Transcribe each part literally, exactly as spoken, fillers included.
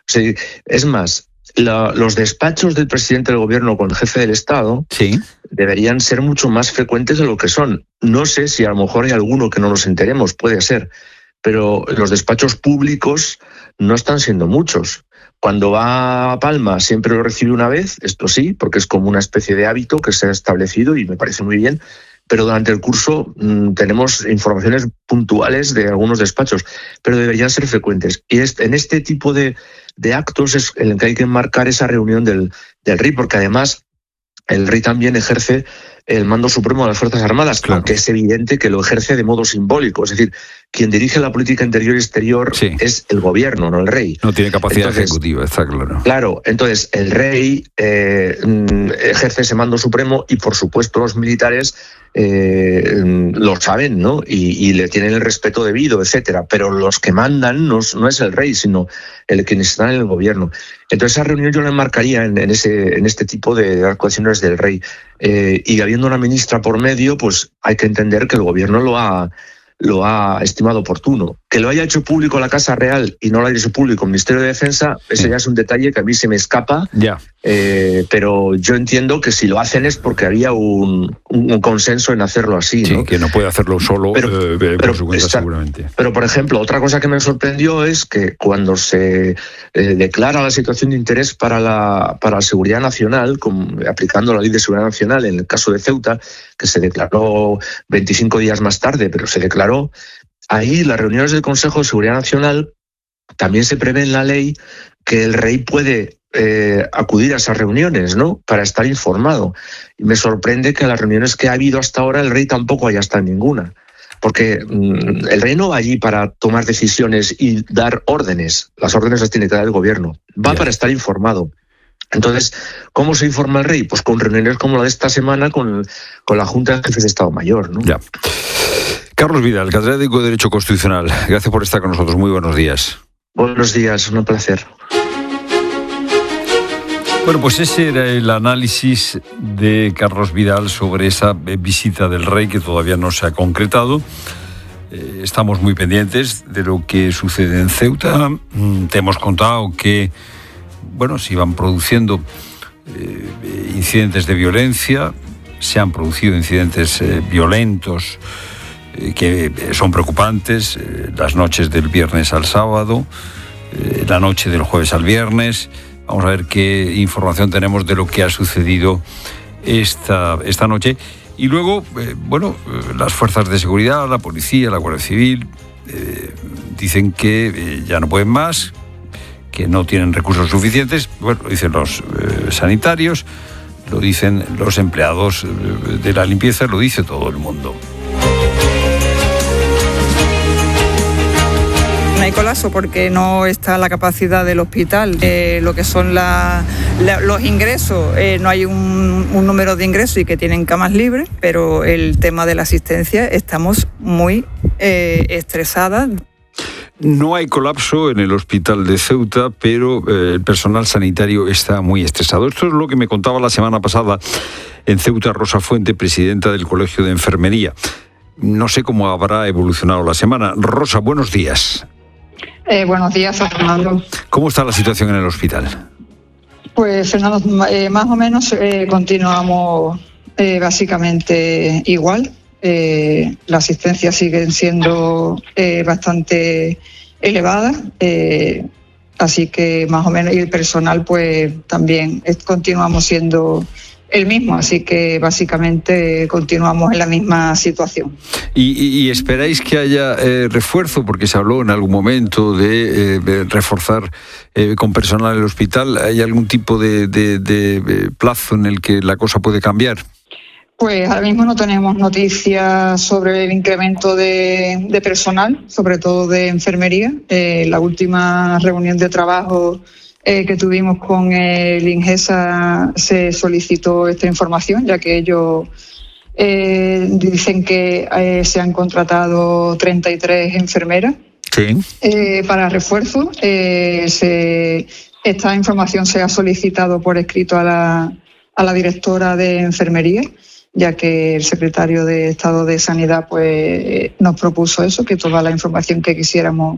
sea, es más, la, los despachos del presidente del gobierno con el jefe del Estado sí. deberían ser mucho más frecuentes de lo que son. No sé si a lo mejor hay alguno que no nos enteremos, puede ser, pero los despachos públicos no están siendo muchos. Cuando va a Palma siempre lo recibe una vez, esto sí, porque es como una especie de hábito que se ha establecido y me parece muy bien, pero durante el curso mmm, tenemos informaciones puntuales de algunos despachos, pero deberían ser frecuentes. Y es, en este tipo de, de actos es en el que hay que marcar esa reunión del, del rey, porque además el rey también ejerce el mando supremo de las Fuerzas Armadas, claro. aunque es evidente que lo ejerce de modo simbólico. Es decir, quien dirige la política interior y exterior sí. es el gobierno, no el rey. No tiene capacidad entonces, ejecutiva, está claro. Claro, entonces el rey eh, ejerce ese mando supremo y, por supuesto, los militares eh, lo saben, ¿no? Y, y le tienen el respeto debido, etcétera. Pero los que mandan no, no es el rey, sino el quienes están en el gobierno. Entonces esa reunión yo la enmarcaría en, en, ese, en este tipo de actuaciones del rey. Eh, y habiendo una ministra por medio, pues hay que entender que el gobierno lo ha, lo ha estimado oportuno. Que lo haya hecho público la Casa Real y no lo haya hecho público el Ministerio de Defensa, ese sí. ya es un detalle que a mí se me escapa, ya. Eh, pero yo entiendo que si lo hacen es porque había un, un consenso en hacerlo así. Sí, ¿no? que no puede hacerlo solo pero, eh, pero, por su cuenta, está, seguramente. Pero, por ejemplo, otra cosa que me sorprendió es que cuando se eh, declara la situación de interés para la, para la seguridad nacional, con, aplicando la Ley de Seguridad Nacional en el caso de Ceuta, que se declaró veinticinco días más tarde, pero se declaró, ahí las reuniones del Consejo de Seguridad Nacional también se prevé en la ley que el rey puede eh, acudir a esas reuniones, ¿no? Para estar informado. Y me sorprende que en las reuniones que ha habido hasta ahora el rey tampoco haya estado en ninguna. Porque mmm, el rey no va allí para tomar decisiones y dar órdenes. Las órdenes las tiene que dar el gobierno. Va yeah. para estar informado. Entonces, ¿cómo se informa el rey? Pues con reuniones como la de esta semana con, con la Junta de Jefes de Estado Mayor, ¿no? Ya. Carlos Vidal, catedrático de Derecho Constitucional. Gracias por estar con nosotros. Muy buenos días. Buenos días, un placer. Bueno, pues ese era el análisis de Carlos Vidal sobre esa visita del rey que todavía no se ha concretado. Eh, estamos muy pendientes de lo que sucede en Ceuta. Te hemos contado que, bueno, se iban produciendo eh, incidentes de violencia, se han producido incidentes eh, violentos eh, que son preocupantes, eh, las noches del viernes al sábado, eh, la noche del jueves al viernes. Vamos a ver qué información tenemos de lo que ha sucedido esta, esta noche. Y luego, eh, bueno, eh, las fuerzas de seguridad, la policía, la Guardia Civil, eh, dicen que eh, ya no pueden más, que no tienen recursos suficientes. Bueno, lo dicen los eh, sanitarios, lo dicen los empleados de la limpieza, lo dice todo el mundo. No hay colapso porque no está la capacidad del hospital, eh, lo que son la, la, los ingresos, eh, no hay un, un número de ingresos y que tienen camas libres, pero el tema de la asistencia estamos muy eh, estresadas. No hay colapso en el hospital de Ceuta, pero eh, el personal sanitario está muy estresado. Esto es lo que me contaba la semana pasada en Ceuta Rosa Fuente, presidenta del Colegio de Enfermería. No sé cómo habrá evolucionado la semana. Rosa, buenos días. Eh, buenos días, Fernando. ¿Cómo está la situación en el hospital? Pues, Fernando, eh, más o menos eh, continuamos eh, básicamente igual. Eh, la asistencia sigue siendo eh, bastante elevada, eh, así que más o menos, y el personal pues también es, continuamos siendo el mismo, así que básicamente continuamos en la misma situación. ¿Y, y, y esperáis que haya eh, refuerzo? Porque se habló en algún momento de, eh, de reforzar eh, con personal el hospital. ¿Hay algún tipo de, de, de plazo en el que la cosa puede cambiar? Pues ahora mismo no tenemos noticias sobre el incremento de, de personal, sobre todo de enfermería. Eh, la última reunión de trabajo eh, que tuvimos con el INGESA se solicitó esta información, ya que ellos eh, dicen que eh, se han contratado treinta y tres enfermeras sí. eh, para refuerzo. Eh, se, esta información se ha solicitado por escrito a la, a la directora de enfermería, ya que el secretario de Estado de Sanidad pues nos propuso eso, que toda la información que quisiéramos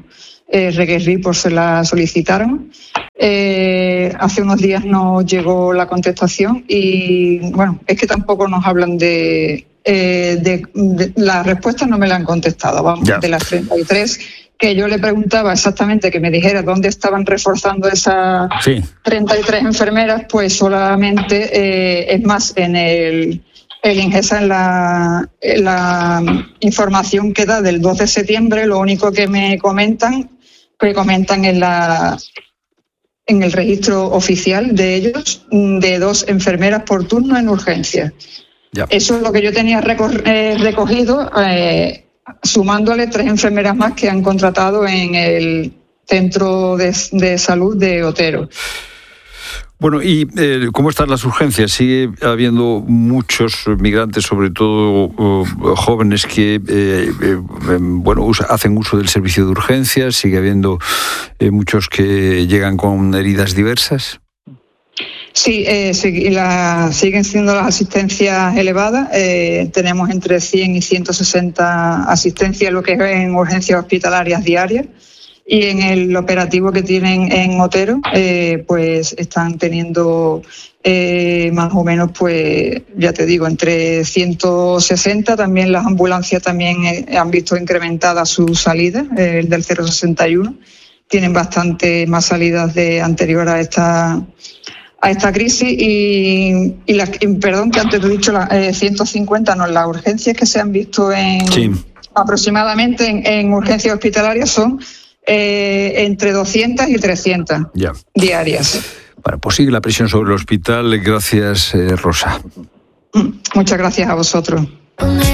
eh, requerí, por se la solicitaron. Eh, hace unos días nos llegó la contestación y, bueno, es que tampoco nos hablan de... Eh, de, de las respuestas no me la han contestado, vamos, ya. De las treinta y tres que yo le preguntaba exactamente que me dijera dónde estaban reforzando esas sí. treinta y tres enfermeras, pues solamente, eh, es más, en el, el Ingesa, en la, en la información que da del dos de septiembre, lo único que me comentan, que comentan en la en el registro oficial de ellos, de dos enfermeras por turno en urgencias. Ya. Eso es lo que yo tenía recor- eh, recogido, eh, sumándole tres enfermeras más que han contratado en el centro de, de salud de Otero. Bueno, ¿y eh, cómo están las urgencias? Sigue habiendo muchos migrantes, sobre todo uh, jóvenes, que eh, eh, bueno, usa, hacen uso del servicio de urgencias. Sigue habiendo eh, muchos que llegan con heridas diversas. Sí, eh, sí la, siguen siendo las asistencias elevadas. Eh, tenemos entre cien y ciento sesenta asistencias, lo que es en urgencias hospitalarias diarias. Y en el operativo que tienen en Otero, eh, pues están teniendo eh, más o menos, pues ya te digo, entre ciento sesenta. También las ambulancias también eh, han visto incrementadas sus salidas, eh, el del cero sesenta y uno. Tienen bastante más salidas de anterior a esta a esta crisis y, y, la, y perdón que antes te he dicho la, eh, ciento cincuenta, no, las urgencias que se han visto en sí. aproximadamente en, en urgencias hospitalarias son eh, entre doscientas y trescientas ya. Diarias. Bueno, pues sigue la presión sobre el hospital. Gracias, eh, Rosa. Muchas gracias a vosotros.